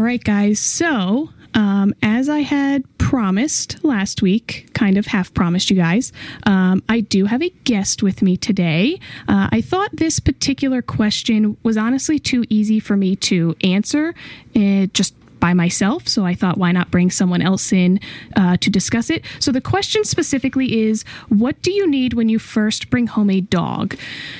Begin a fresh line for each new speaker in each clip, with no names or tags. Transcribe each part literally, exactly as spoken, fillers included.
right, guys. So, um, as I had promised last week, kind of half promised you guys, um, I do have a guest with me today. Uh, I thought this particular question was honestly too easy for me to answer uh, just by myself. So I thought, why not bring someone else in uh, to discuss it? So the question specifically is, what do you need when you first bring home a dog?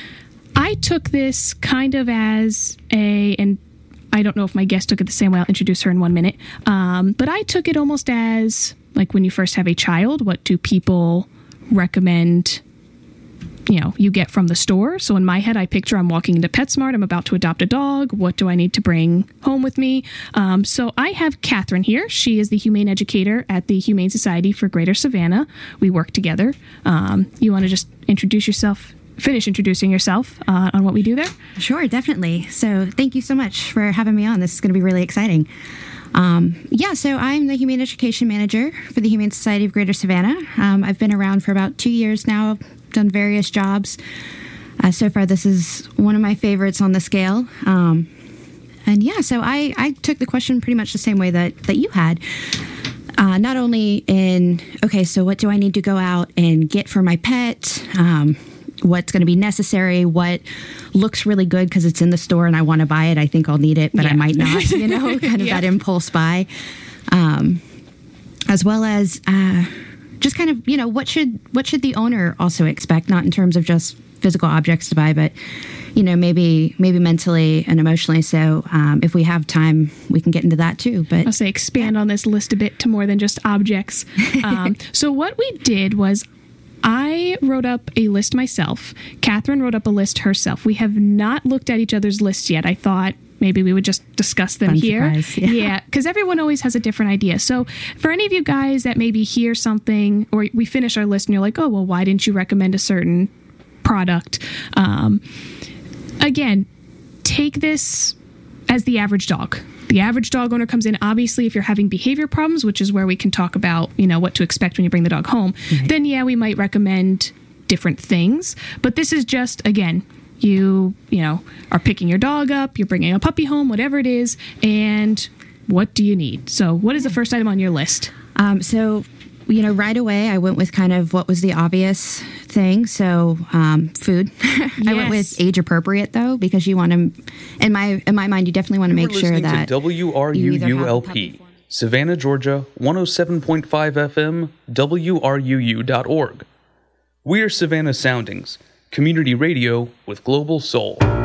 I took this kind of as a, and I don't know if my guest took it the same way. I'll introduce her in one minute. Um, but I took it almost as, like, when you first have a child, what do people recommend, you know, you get from the store? So in my head, I picture I'm walking into PetSmart. I'm about to adopt a dog. What do I need to bring home with me? Um, so I have Catherine here. She is the humane educator at the Humane Society for Greater Savannah. We work together. Um, you want to just introduce yourself? Finish introducing yourself uh, on what we do there?
Sure, definitely. So thank you so much for having me on. This is going to be really exciting. Um, yeah, so I'm the Humane Education Manager for the Humane Society of Greater Savannah. Um, I've been around for about two years now, done various jobs. Uh, so far, this is one of my favorites on the scale. Um, and yeah, so I, I took the question pretty much the same way that, that you had. Uh, not only in, okay, so what do I need to go out and get for my pet? Um, what's going to be necessary, what looks really good because it's in the store and I want to buy it. I think I'll need it, but yeah. I might not, you know, kind of yeah. that impulse buy. Um, as well as uh, just kind of, you know, what should what should the owner also expect, not in terms of just physical objects to buy, but, you know, maybe maybe mentally and emotionally. So um, if we have time, we can get into that too. But
I'll say expand yeah. on this list a bit to more than just objects. Um, so what we did was I wrote up a list myself. Catherine wrote up a list herself. We have not looked at each other's lists yet. I thought maybe we would just discuss them
Fun
here.
Surprise, yeah,
because yeah, everyone always has a different idea. So for any of you guys that maybe hear something or we finish our list and you're like, oh, well, why didn't you recommend a certain product? Um, again, take this as the average dog. The average dog owner comes in, obviously, if you're having behavior problems, which is where we can talk about, you know, what to expect when you bring the dog home, right. then yeah, we might recommend different things. But this is just, again, you, you know, are picking your dog up, you're bringing a puppy home, whatever it is, and what do you need? So what is the first item on your list?
Um, so, you know, right away, I went with kind of what was the obvious thing. So, um, food. Yes. I went with age appropriate though, because you want to. In my in my mind, you definitely want to make sure that
to W R U U L P, Savannah, Georgia, one oh seven point five F M, W R U U dot org. We are Savannah Soundings, community radio with global soul.